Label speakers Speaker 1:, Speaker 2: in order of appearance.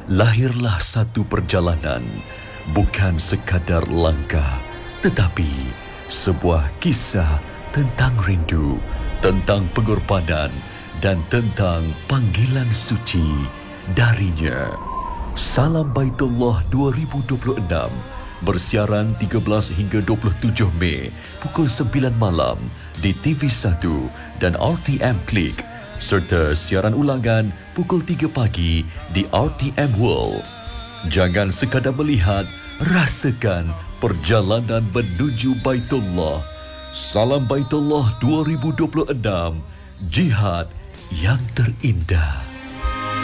Speaker 1: lahirlah satu perjalanan, bukan sekadar langkah, tetapi sebuah kisah tentang rindu, tentang pengorbanan dan tentang panggilan suci darinya. Salam Baitullah 2026 bersiaran 13 hingga 27 Mei pukul 9 malam di TV1 dan RTM Klik, serta siaran ulangan pukul 3 pagi di RTM World. Jangan sekadar melihat, rasakan perjalanan menuju Baitullah. Salam Baitullah 2026, jihad yang terindah.